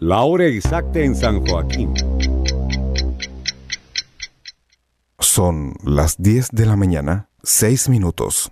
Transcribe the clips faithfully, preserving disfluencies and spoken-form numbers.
La hora exacta en San Joaquín. Son las diez de la mañana, seis minutos.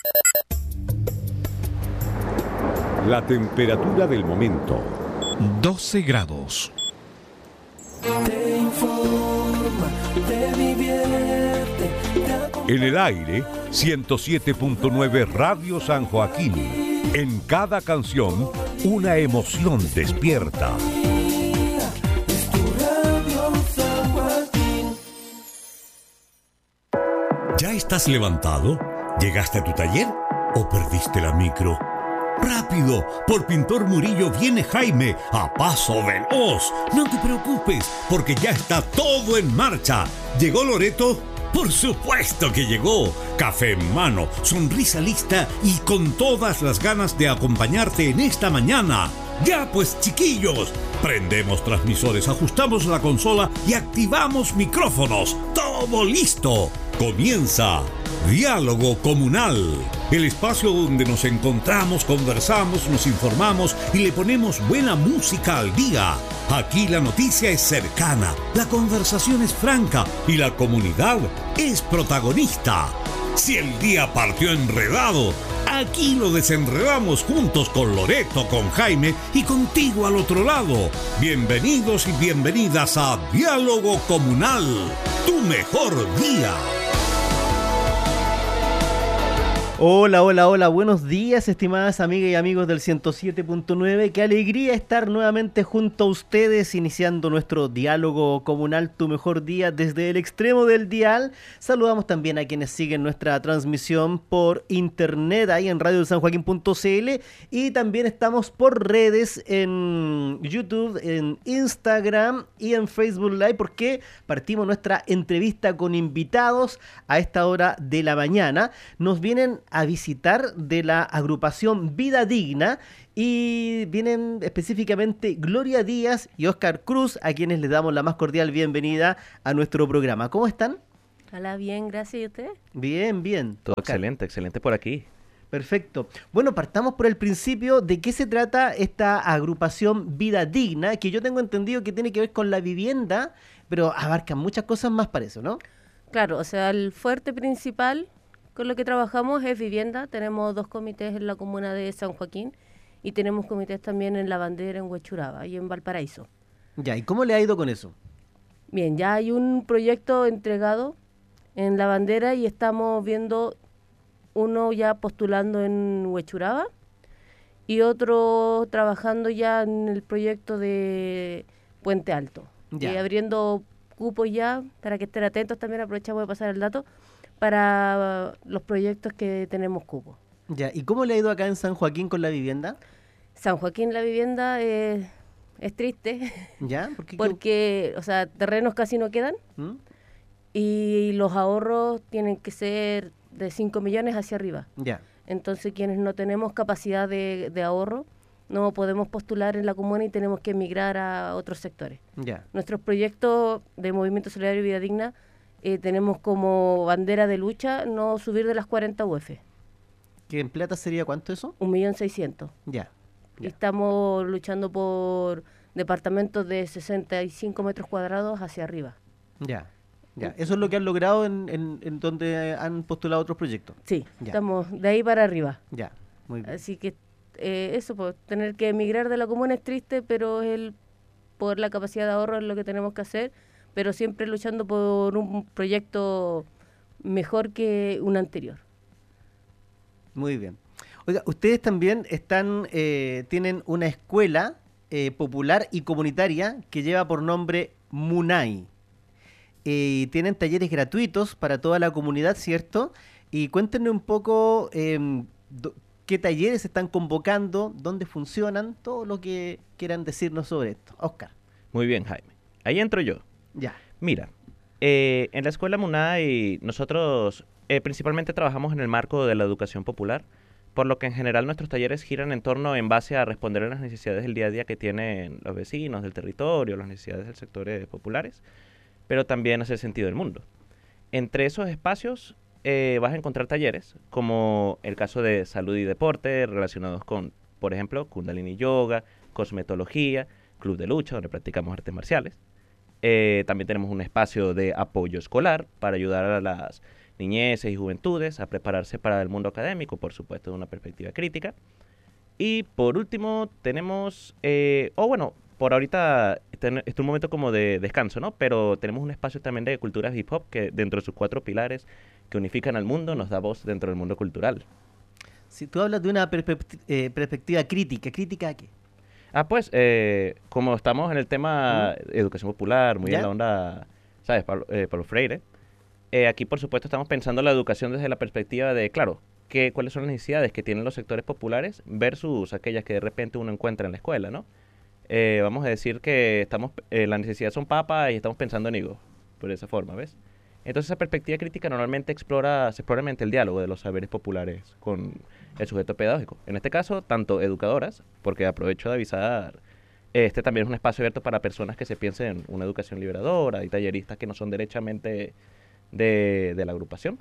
La temperatura del momento. doce grados. Te informa, te divierte, te acompaña. En el aire, ciento siete punto nueve Radio San Joaquín. En cada canción, una emoción despierta. Es tu radio San Joaquín. ¿Ya estás levantado? ¿Llegaste a tu taller? ¿O perdiste la micro? ¡Rápido! Por Pintor Murillo viene Jaime a paso veloz. No te preocupes, porque ya está todo en marcha. ¿Llegó Loreto? ¡Por supuesto que llegó! Café en mano, sonrisa lista y con todas las ganas de acompañarte en esta mañana. ¡Ya pues, chiquillos! Prendemos transmisores, ajustamos la consola y activamos micrófonos. ¡Todo listo! Comienza Diálogo Comunal, el espacio donde nos encontramos, conversamos, nos informamos y le ponemos buena música al día. Aquí la noticia es cercana, la conversación es franca y la comunidad es protagonista. Si el día partió enredado, aquí lo desenredamos juntos con Loreto, con Jaime y contigo al otro lado. Bienvenidos y bienvenidas a Diálogo Comunal, tu mejor día. Hola, hola, hola, buenos días, estimadas amigas y amigos del ciento siete punto nueve. Qué alegría estar nuevamente junto a ustedes, iniciando nuestro diálogo comunal, tu mejor día desde el extremo del dial. Saludamos también a quienes siguen nuestra transmisión por internet, ahí en radio san joaquín punto c l, y también estamos por redes en YouTube, en Instagram y en Facebook Live, porque partimos nuestra entrevista con invitados a esta hora de la mañana. Nos vienen a visitar de la agrupación Vida Digna y vienen específicamente Gloria Díaz y Óscar Cruz, a quienes les damos la más cordial bienvenida a nuestro programa. ¿Cómo están? Hola, bien, gracias. ¿Y usted? Bien, bien. Todo Óscar. excelente, excelente por aquí. Perfecto. Bueno, partamos por el principio. ¿De qué se trata esta agrupación Vida Digna? Que yo tengo entendido que tiene que ver con la vivienda, pero abarca muchas cosas más, parece, ¿no? Claro, o sea, el fuerte principal con lo que trabajamos es vivienda. Tenemos dos comités en la comuna de San Joaquín y tenemos comités también en La Bandera, en Huechuraba y en Valparaíso. Ya, ¿y cómo le ha ido con eso? Bien, ya hay un proyecto entregado en La Bandera y estamos viendo uno ya postulando en Huechuraba y otro trabajando ya en el proyecto de Puente Alto. Ya. Y abriendo cupos ya, para que estén atentos también, aprovechamos de pasar el dato, para los proyectos que tenemos cupo. Ya, ¿y cómo le ha ido acá en San Joaquín con la vivienda? San Joaquín, la vivienda es, es triste, ¿Ya? ¿Por qué? porque, o sea, terrenos casi no quedan ¿Mm? y los ahorros tienen que ser de cinco millones hacia arriba. Ya, Entonces, quienes no tenemos capacidad de, de ahorro, no podemos postular en la comuna y tenemos que emigrar a otros sectores. ya, Nuestros proyectos de Movimiento Solidario y Vida Digna eh, tenemos como bandera de lucha no subir de las cuarenta U F, ¿que en plata sería cuánto eso? un millón seiscientos. Ya, Y ya, estamos luchando por departamentos de sesenta y cinco metros cuadrados hacia arriba. ya, ya. Eso es lo que han logrado en, en, en donde han postulado otros proyectos. Sí, Ya. estamos de ahí para arriba. Ya, muy bien. Así que eh, eso, pues, tener que emigrar de la comuna es triste, pero el por la capacidad de ahorro es lo que tenemos que hacer, pero siempre luchando por un proyecto mejor que un anterior. Muy bien. Oiga, ustedes también están, eh, tienen una escuela eh, popular y comunitaria que lleva por nombre Munay. Eh, tienen talleres gratuitos para toda la comunidad, ¿cierto? Y cuéntenme un poco eh, do, qué talleres están convocando, dónde funcionan, todo lo que quieran decirnos sobre esto. Óscar. Muy bien, Jaime. Ahí entro yo. Ya. Mira, eh, en la Escuela Munay nosotros eh, principalmente trabajamos en el marco de la educación popular, por lo que en general nuestros talleres giran en torno en base a responder a las necesidades del día a día que tienen los vecinos del territorio, las necesidades del sector eh, populares, pero también hacer sentido del mundo. Entre esos espacios eh, vas a encontrar talleres, como el caso de salud y deporte, relacionados con, por ejemplo, Kundalini Yoga, cosmetología, club de lucha, donde practicamos artes marciales. Eh, también tenemos un espacio de apoyo escolar para ayudar a las niñeces y juventudes a prepararse para el mundo académico, por supuesto, de una perspectiva crítica. Y por último tenemos, eh, o oh, bueno, por ahorita está en, está en un momento como de descanso, ¿no? Pero tenemos un espacio también de cultura hip hop que dentro de sus cuatro pilares que unifican al mundo nos da voz dentro del mundo cultural. Si tú hablas de una perspecti- eh, perspectiva crítica, ¿crítica a qué? Ah, pues, eh, como estamos en el tema de educación popular, muy ¿Ya? en la onda, ¿sabes? Pablo, eh, Pablo Freire, eh, aquí por supuesto estamos pensando la educación desde la perspectiva de, claro, que, cuáles son las necesidades que tienen los sectores populares versus aquellas que de repente uno encuentra en la escuela, ¿no? Eh, vamos a decir que estamos, eh, las necesidades son papas y estamos pensando en higos, por esa forma, ¿ves? Entonces esa perspectiva crítica normalmente explora, se explora mediante el diálogo de los saberes populares con el sujeto pedagógico. En este caso, tanto educadoras, porque aprovecho de avisar, este también es un espacio abierto para personas que se piensen en una educación liberadora y talleristas que no son derechamente de, de la agrupación.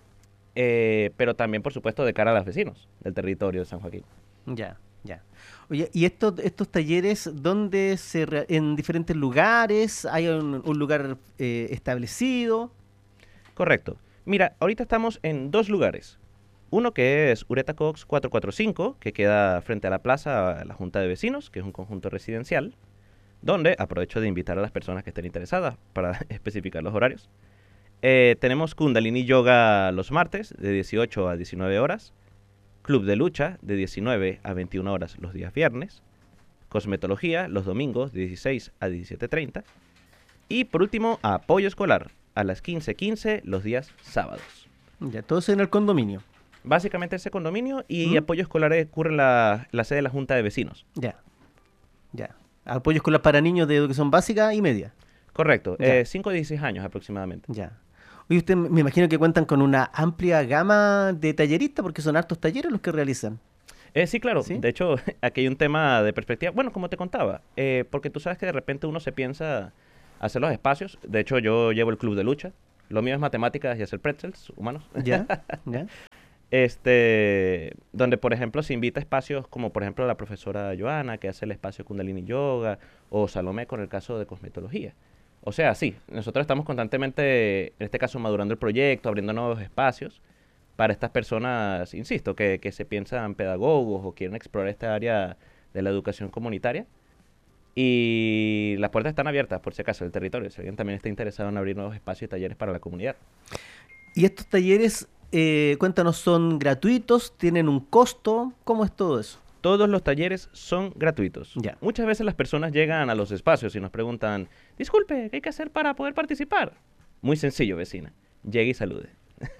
Eh, pero también, por supuesto, de cara a los vecinos del territorio de San Joaquín. Ya, ya. Oye, ¿y estos, estos talleres dónde se re- en diferentes lugares? ¿Hay un, un lugar eh, establecido? Correcto. Mira, ahorita estamos en dos lugares. Uno que es Ureta Cox cuatrocientos cuarenta y cinco, que queda frente a la plaza, a la Junta de Vecinos, que es un conjunto residencial, donde aprovecho de invitar a las personas que estén interesadas para especificar los horarios. Eh, tenemos Kundalini Yoga los martes, de dieciocho a diecinueve horas. Club de lucha, de diecinueve a veintiuna horas los días viernes. Cosmetología, los domingos, de dieciséis a diecisiete treinta. Y por último, apoyo escolar, a las quince quince los días sábados. Ya, todo eso en el condominio. Básicamente ese condominio y ¿Mm? apoyo escolar ocurre en la, la sede de la Junta de Vecinos. Ya, ya. Apoyo escolar para niños de educación básica y media. Correcto, Ya. eh, cinco a dieciséis años aproximadamente. Ya. Oye, usted me imagino que cuentan con una amplia gama de talleristas porque son hartos talleres los que realizan. Eh, sí, claro. ¿Sí? De hecho, aquí hay un tema de perspectiva. Bueno, como te contaba, eh, porque tú sabes que de repente uno se piensa hacer los espacios. De hecho, yo llevo el club de lucha. Lo mío es matemáticas y hacer pretzels humanos. Ya, ya. Este, donde por ejemplo se invita a espacios como por ejemplo la profesora Joana, que hace el espacio Kundalini Yoga, o Salomé con el caso de cosmetología. O sea, sí, nosotros estamos constantemente, en este caso, madurando el proyecto, abriendo nuevos espacios para estas personas, insisto, que, que se piensan pedagogos o quieren explorar esta área de la educación comunitaria. Y las puertas están abiertas, por si acaso, del territorio. Si alguien también está interesado en abrir nuevos espacios y talleres para la comunidad. ¿Y estos talleres, eh, cuéntanos, son gratuitos? ¿Tienen un costo? ¿Cómo es todo eso? Todos los talleres son gratuitos. Ya. Muchas veces las personas llegan a los espacios y nos preguntan, disculpe, ¿qué hay que hacer para poder participar? Muy sencillo, vecina. Llegue y salude.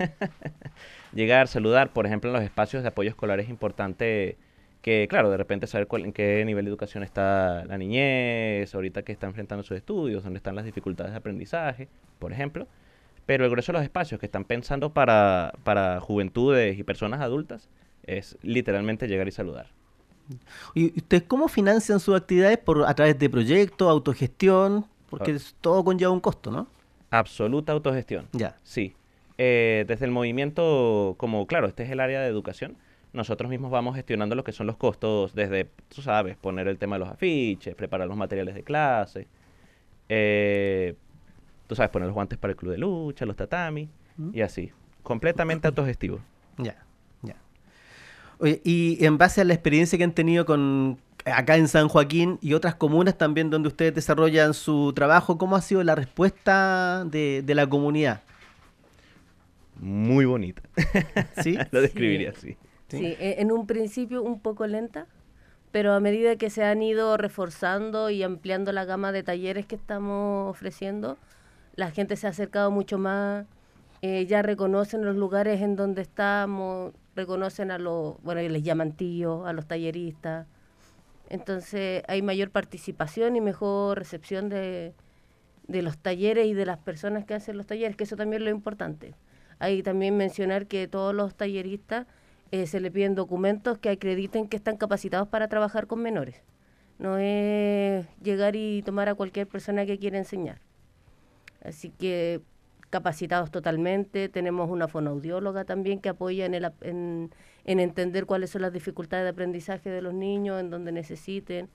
Llegar, saludar, por ejemplo, en los espacios de apoyo escolar es importante que, claro, de repente saber cuál, en qué nivel de educación está la niñez, ahorita que está enfrentando sus estudios, dónde están las dificultades de aprendizaje, por ejemplo. Pero el grueso de los espacios que están pensando para, para juventudes y personas adultas es literalmente llegar y saludar. ¿Y ustedes cómo financian sus actividades? ¿Por, a través de proyectos, autogestión? Porque Ah. es- todo conlleva un costo, ¿no? Absoluta autogestión. Ya. Sí. Eh, desde el movimiento, como claro, este es el área de educación, nosotros mismos vamos gestionando lo que son los costos desde, tú sabes, poner el tema de los afiches, preparar los materiales de clase, eh, tú sabes, poner los guantes para el club de lucha, los tatami, ¿Mm? y así. Completamente autogestivo. Ya, ya. Oye, y en base a la experiencia que han tenido con acá en San Joaquín y otras comunas también donde ustedes desarrollan su trabajo, ¿cómo ha sido la respuesta de, de la comunidad? Muy bonita. ¿Sí? Lo describiría así. Sí, e- en un principio un poco lenta, pero a medida que se han ido reforzando y ampliando la gama de talleres que estamos ofreciendo, la gente se ha acercado mucho más, eh, ya reconocen los lugares en donde estamos, reconocen a los, bueno, les llaman tíos, a los talleristas. Entonces hay mayor participación y mejor recepción de, de los talleres y de las personas que hacen los talleres, que eso también es lo importante. Hay también mencionar que todos los talleristas eh, se le piden documentos que acrediten que están capacitados para trabajar con menores. No es llegar y tomar a cualquier persona que quiera enseñar. Así que capacitados totalmente. Tenemos una fonoaudióloga también que apoya en, el, ap- en, en entender cuáles son las dificultades de aprendizaje de los niños, en donde necesiten,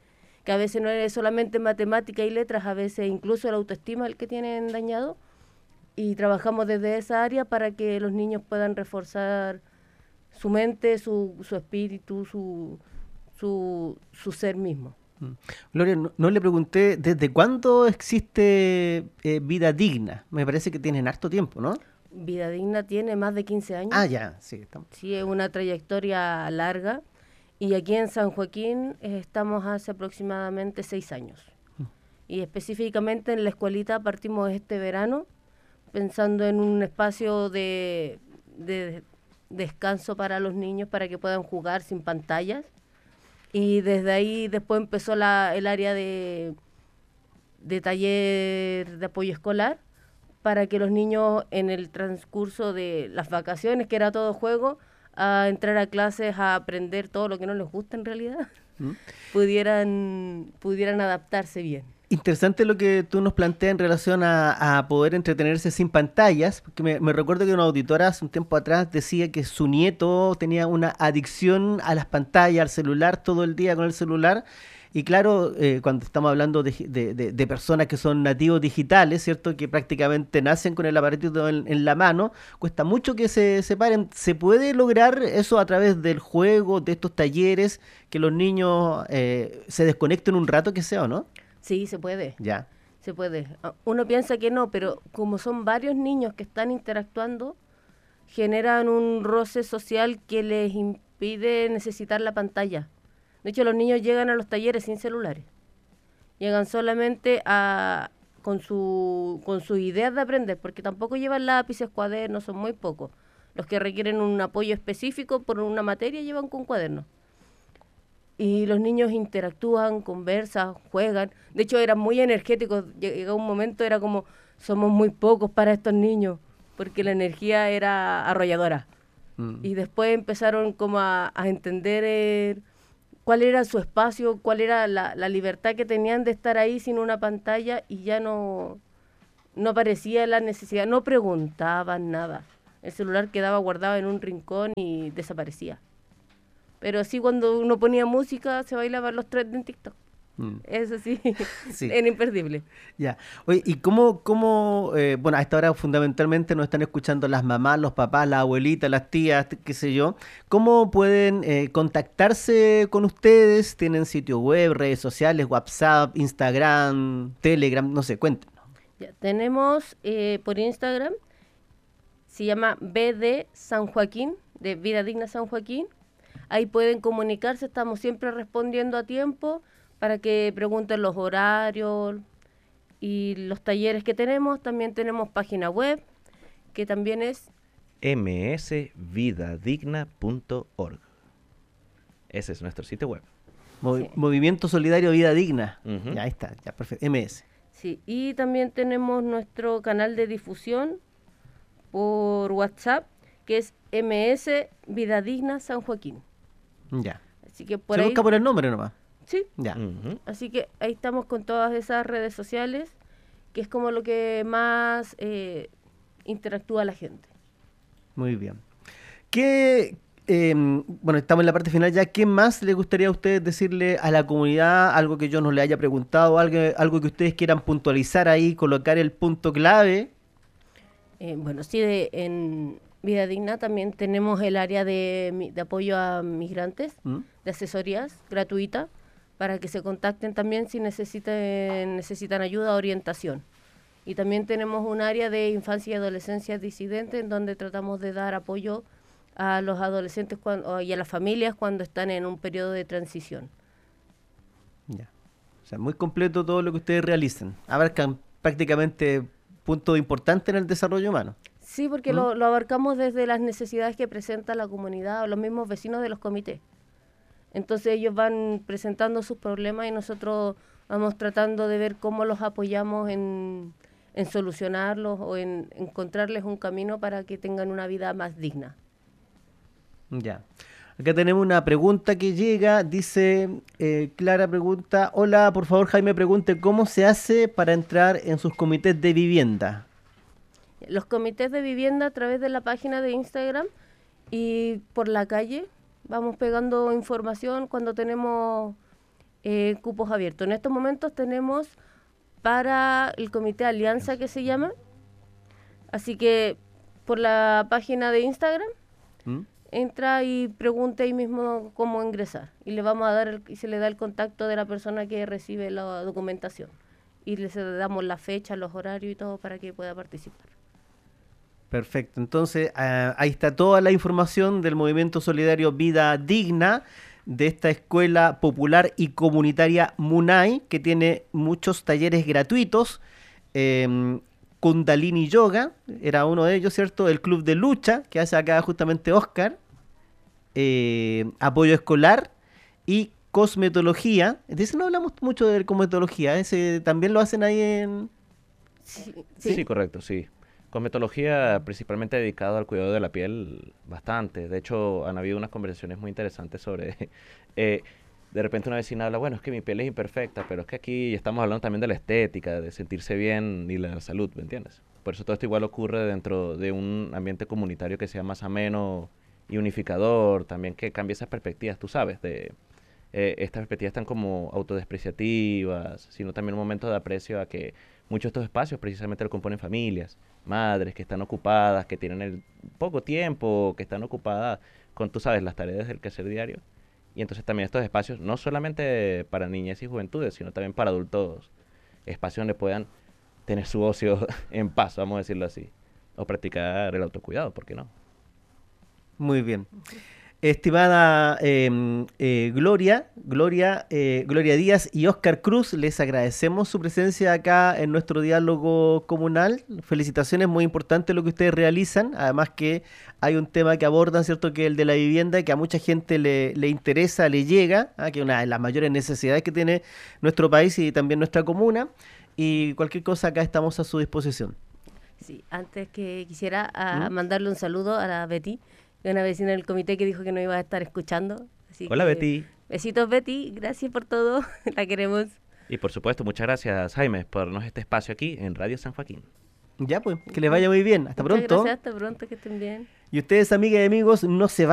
que a veces no es solamente matemática y letras, a veces incluso la autoestima el que tienen dañado, y trabajamos desde esa área para que los niños puedan reforzar su mente, su, su espíritu, su, su, su ser mismo. Gloria, no, no le pregunté desde cuándo existe eh, Vida Digna. Me parece que tienen harto tiempo, ¿no? Vida Digna tiene más de quince años. Ah, ya, sí. Estamos. Sí, es una trayectoria larga. Y aquí en San Joaquín eh, estamos hace aproximadamente seis años. Mm. Y específicamente en la escuelita partimos este verano pensando en un espacio de, de descanso para los niños para que puedan jugar sin pantallas. Y desde ahí después empezó la, el área de, de taller de apoyo escolar para que los niños en el transcurso de las vacaciones, que era todo juego, a entrar a clases a aprender todo lo que no les gusta en realidad, ¿Mm? pudieran, pudieran adaptarse bien. Interesante lo que tú nos planteas en relación a, a poder entretenerse sin pantallas, porque me, me recuerdo que una auditora hace un tiempo atrás decía que su nieto tenía una adicción a las pantallas, al celular, todo el día con el celular, y claro, eh, cuando estamos hablando de, de, de, de personas que son nativos digitales, ¿cierto? Que prácticamente nacen con el aparatito en, en la mano, cuesta mucho que se separen. ¿Se puede lograr eso a través del juego, de estos talleres, que los niños eh, se desconecten un rato, que sea o no? Sí, se puede. Ya. Se puede. Uno piensa que no, pero como son varios niños que están interactuando, generan un roce social que les impide necesitar la pantalla. De hecho, los niños llegan a los talleres sin celulares. Llegan solamente a con su con sus ideas de aprender, porque tampoco llevan lápices, cuadernos, son muy pocos. Los que requieren un apoyo específico por una materia llevan con cuadernos. Y los niños interactúan, conversan, juegan. De hecho, eran muy energéticos. Llegó un momento, era como, somos muy pocos para estos niños, porque la energía era arrolladora. Mm. Y después empezaron como a, a entender eh, cuál era su espacio, cuál era la, la libertad que tenían de estar ahí sin una pantalla, y ya no, no aparecía la necesidad, no preguntaban nada. El celular quedaba guardado en un rincón y desaparecía. Pero sí, cuando uno ponía música, se bailaban los tres en TikTok. Mm. Eso sí, sí, era imperdible. Ya. Oye, ¿y cómo, cómo eh, bueno, a esta hora fundamentalmente nos están escuchando las mamás, los papás, las abuelitas, las tías, qué sé yo? ¿Cómo pueden eh, contactarse con ustedes? ¿Tienen sitio web, redes sociales, WhatsApp, Instagram, Telegram? No sé, cuéntenos. Ya, tenemos eh, por Instagram, se llama B D San Joaquín, de Vida Digna San Joaquín. Ahí pueden comunicarse, estamos siempre respondiendo a tiempo para que pregunten los horarios y los talleres que tenemos. También tenemos página web, que también es eme ese vida digna punto org. Ese es nuestro sitio web. Movi- sí. Movimiento Solidario Vida Digna. Uh-huh. Ya, ahí está, ya, perfecto. eme ese. Sí, y también tenemos nuestro canal de difusión por WhatsApp, que es eme ese Vida Digna San Joaquín. Ya. Así que por Se ahí... busca por el nombre nomás. Sí. Ya. Uh-huh. Así que ahí estamos con todas esas redes sociales, que es como lo que más eh, interactúa la gente. Muy bien. ¿Qué, eh, bueno, estamos en la parte final ya, ¿qué más le gustaría a ustedes decirle a la comunidad? Algo que yo no le haya preguntado, algo, algo que ustedes quieran puntualizar ahí, colocar el punto clave. Eh, bueno, sí, de, en Vida Digna también tenemos el área de, de apoyo a migrantes, ¿Mm? de asesorías gratuita, para que se contacten también si necesiten, necesitan ayuda o orientación. Y también tenemos un área de infancia y adolescencia disidente, en donde tratamos de dar apoyo a los adolescentes cuando, y a las familias cuando están en un periodo de transición. Ya. O sea, muy completo todo lo que ustedes realicen. Abarcan prácticamente puntos importantes en el desarrollo humano. Sí, porque ¿Mm? lo, lo abarcamos desde las necesidades que presenta la comunidad o los mismos vecinos de los comités. Entonces ellos van presentando sus problemas y nosotros vamos tratando de ver cómo los apoyamos en, en solucionarlos o en encontrarles un camino para que tengan una vida más digna. Ya. Acá tenemos una pregunta que llega, dice, eh, Clara pregunta, hola, por favor Jaime pregunte, ¿cómo se hace para entrar en sus comités de vivienda? Los comités de vivienda a través de la página de Instagram y por la calle. Vamos pegando información cuando tenemos eh, cupos abiertos. En estos momentos tenemos para el Comité Alianza, que se llama. Así que por la página de Instagram, ¿Mm? entra y pregunta ahí mismo cómo ingresar. Y le vamos a dar el- y se le da el contacto de la persona que recibe la documentación. Y le damos la fecha, los horarios y todo para que pueda participar. Perfecto, entonces ah, ahí está toda la información del Movimiento Solidario Vida Digna, de esta escuela popular y comunitaria MUNAI, que tiene muchos talleres gratuitos. eh, Kundalini Yoga era uno de ellos, ¿cierto? El club de lucha que hace acá justamente Oscar, eh, apoyo escolar y cosmetología. De ese no hablamos mucho de cosmetología, ese también lo hacen ahí en... Sí, Sí, sí. correcto, sí. Cosmetología principalmente dedicado al cuidado de la piel, bastante. De hecho, han habido unas conversaciones muy interesantes sobre... eh, de repente una vecina habla, bueno, es que mi piel es imperfecta, pero es que aquí estamos hablando también de la estética, de sentirse bien y la salud, ¿me entiendes? Por eso todo esto igual ocurre dentro de un ambiente comunitario que sea más ameno y unificador, también que cambie esas perspectivas, tú sabes, de... eh, estas perspectivas están como autodespreciativas, sino también un momento de aprecio a que muchos de estos espacios precisamente lo componen familias, madres que están ocupadas, que tienen el poco tiempo, que están ocupadas con, tú sabes, las tareas del quehacer diario. Y entonces también estos espacios, no solamente para niñez y juventudes, sino también para adultos, espacios donde puedan tener su ocio en paz, vamos a decirlo así, o practicar el autocuidado, ¿por qué no? Muy bien. Estimada eh, eh, Gloria, Gloria, eh, Gloria Díaz y Óscar Cruz, les agradecemos su presencia acá en nuestro diálogo comunal. Felicitaciones, muy importante lo que ustedes realizan. Además que hay un tema que abordan, ¿cierto? Que es el de la vivienda, que a mucha gente le, le interesa, le llega, ¿ah? Que es una de las mayores necesidades que tiene nuestro país y también nuestra comuna. Y cualquier cosa acá estamos a su disposición. Sí, antes que quisiera a, ¿Mm? mandarle un saludo a la Betty, una vecina del comité que dijo que no iba a estar escuchando. Así Hola, que, Betty. Besitos, Betty. Gracias por todo. La queremos. Y por supuesto, muchas gracias, Jaime, por darnos este espacio aquí en Radio San Joaquín. Ya pues, que les vaya muy bien. Hasta Muchas pronto. Gracias, hasta pronto, que estén bien. Y ustedes, amigas y amigos, no se vayan.